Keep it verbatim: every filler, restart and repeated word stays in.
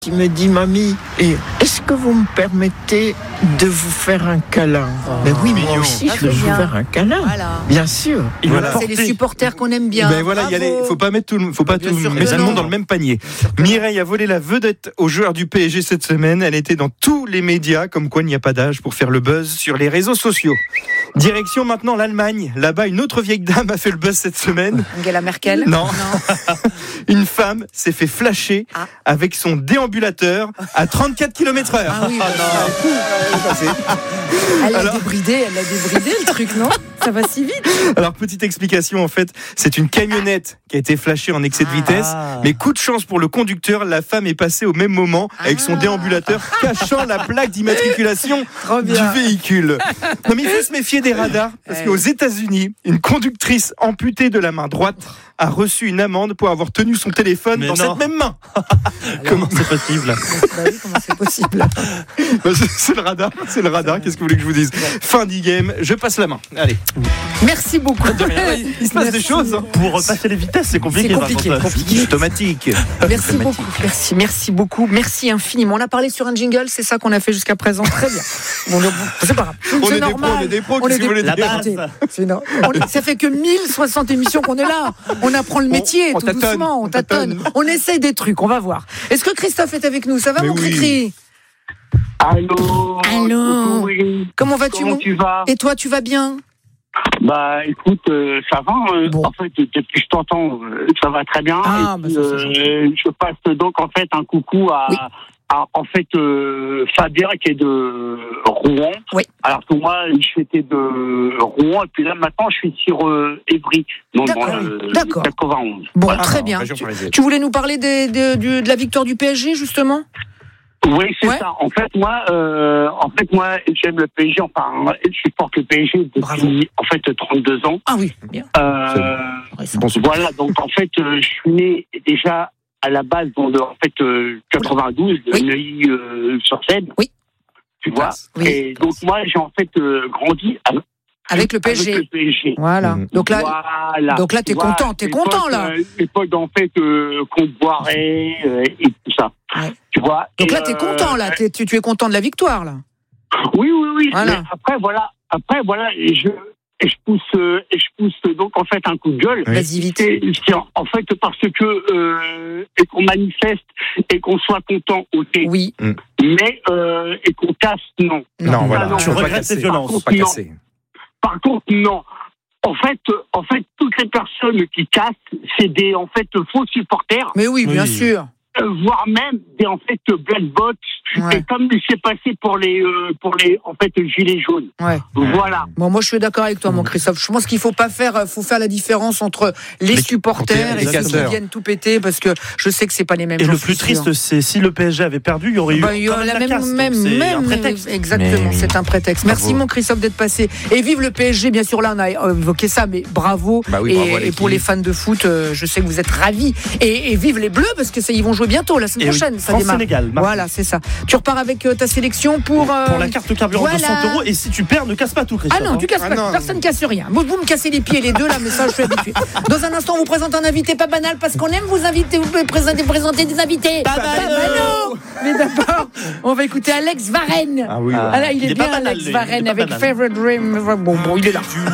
qui me dit, mamie, et est-ce que vous me permettez de vous faire un câlin? Oh, Mais oui, mignon. moi aussi, Ah, je veux c'est vous bien. faire un câlin. Voilà. Bien sûr. Il Voilà. va C'est porter- les supporters qu'on aime bien. Ben voilà, il y a les- Bravo. faut pas mettre tout, le- faut pas Bien tout sûr que mettre tout le non. monde dans le même panier. Mireille a volé la vedette aux joueurs du P S G cette semaine. Elle était dans tous les médias, comme quoi il n'y a pas d'âge pour faire le buzz sur les réseaux sociaux. Direction maintenant l'Allemagne. Là-bas, une autre vieille dame a fait le buzz cette semaine. Angela Merkel. Non. Une femme s'est fait flasher Ah. avec son déambulateur à trente-quatre kilomètres heure. Ah oui, bah, elle l'a Alors- débridé, elle l'a débridé le truc, non? Ça va si vite. Alors, petite explication, en fait, c'est une camionnette qui a été flashée en excès de vitesse. Ah. Mais coup de chance pour le conducteur, la femme est passée au même moment avec son Ah. déambulateur cachant la plaque d'immatriculation Trop du bien. véhicule. Non, mais il faut se méfier des radars parce Ouais. qu'aux États-Unis, une conductrice amputée de la main droite a reçu une amende pour avoir tenu son téléphone Mais dans non. cette même main. Comment c'est possible? Bah oui, comment c'est possible? Bah, c'est- c'est le radar, c'est le radar. Qu'est-ce que vous voulez que je vous dise? Fin d'e-game, je passe la main. Allez. Merci beaucoup. Il se passe des Merci. choses. hein. Pour repasser les vitesses, c'est compliqué. C'est par compliqué, contre. compliqué. C'est automatique. Merci beaucoup. Merci, merci beaucoup. Merci infiniment. On a parlé sur un jingle, c'est ça qu'on a fait jusqu'à présent. Très bien. Bon, donc, c'est pas grave. On C'est est des pros, normal. on est des pros. On Qu'est-ce est que vous voulez des- La dire? base. Écoutez, c'est no- on- ça fait que mille soixante émissions qu'on est là. On apprend le métier on tout tâtonne, doucement, on on tâtonne. tâtonne. On essaye des trucs, on va voir. Est-ce que Christophe est avec nous? Ça va, Mais mon oui. Cricri? Allô. Allô. Oui. Comment vas-tu, Comment mon... tu vas? Et toi, tu vas bien? Bah écoute, euh, ça va. euh, Bon. En fait, depuis que je t'entends, euh, ça va très bien. Ah, Et bah, puis, ça, c'est euh, je passe donc en fait un coucou à, Oui. à en fait euh, Fabien qui est de Rouen. Oui. Alors que moi, je étais de Rouen et puis là maintenant, je suis sur euh, Évry, donc dans D'accord. le D'accord. quatre-vingt-onze. Bon, Voilà. très bien. Région Tu, parisienne. tu voulais nous parler des- des- du- de la victoire du P S G, justement? Oui, c'est Ouais. ça. En fait, moi, euh, en fait, moi, j'aime le P S G. Enfin, je supporte le P S G depuis Bravo. en fait trente-deux ans. Ah oui, bien. Euh, Récent. voilà. Donc en fait, euh, je suis né déjà à la base dans le, en fait euh, quatre-vingt-douze de Oui. Neuilly euh, sur Seine. Oui. Tu vois. Oui. Et donc moi, j'ai en fait euh, grandi avec, Avec le P S G. avec le P S G. Voilà. Mhm. Donc là, Voilà. donc là, t'es Voilà. content, t'es L'époque, content, là. euh, L'époque en fait euh, qu'on boirait euh, et tout ça. Ouais. Tu vois. donc Et, là, t'es euh, content, là. T'es- tu, tu es content de la victoire, là. Oui, oui, oui. Voilà. Mais après, voilà. Après, voilà. Et je, et je pousse, euh, et je pousse donc en fait un coup de gueule. Vas-y, vite. C'est c'est en, en fait parce que euh, et qu'on manifeste et qu'on soit content, ok. Oui. Mais euh, et qu'on casse, non. Non, voilà. non, Tu faut pas regrettes casser. ces violences. Faut pas Non. casser. Par contre, non. En fait, euh, en fait, toutes les personnes qui cassent, c'est des en fait faux supporters, Mais oui, bien Oui. sûr. euh, voire même des en fait black bots. Ouais. Et comme il s'est passé pour les euh, pour les en fait gilets jaunes. Ouais. Voilà. Bon, moi, je suis d'accord avec toi, mon Christophe. Je pense qu'il faut pas faire, euh, faut faire la différence entre les, Les supporters les et ceux qui casseurs. viennent tout péter, parce que je sais que c'est pas les mêmes. Et j'en le suis plus sûr. triste, c'est si le P S G avait perdu, il y aurait eu Bah, il y quand aura même la la même, casse. Donc même, c'est même, un prétexte. exactement, Mais- c'est un prétexte. Merci, Bravo. mon Christophe, d'être passé. Et vive le P S G, bien sûr, là, on a évoqué ça, mais bravo. Bah oui, et, bravo à et l'équipe. pour les fans de foot, euh, je sais que vous êtes ravis. Et, et vive les Bleus, parce que ça, ils vont jouer bientôt, la semaine Et oui, prochaine, ça démarre. France-Sénégal, mardi. Voilà, c'est ça. Tu repars avec euh, ta sélection pour. euh, Pour la carte carburant de voilà. cent euros. Et si tu perds, ne casse pas tout, Ah Christophe. non, tu casses Ah pas, non. personne casse rien. Vous, vous me cassez les pieds les deux là, mais ça je suis habitué. Dans un instant, on vous présente un invité pas banal parce qu'on aime vous inviter, vous pouvez présenter, présenter des invités. Pas banal. banaux. Mais d'abord, on va écouter Alex Varenne. Ah oui. Ah. Ah là, il est, Il est bien pas banal, Alex lui. Varenne Il est pas avec banal. Favorite Dream. Bon, bon, il est là.